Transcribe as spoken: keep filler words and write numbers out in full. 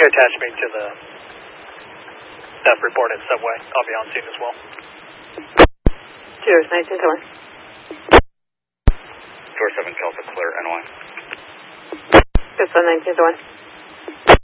can attach me to the staff report at Subway. I'll be on scene as well. Cheers, nineteen to one. Door seven Delta clear, N Y. Good, so nineteen to one.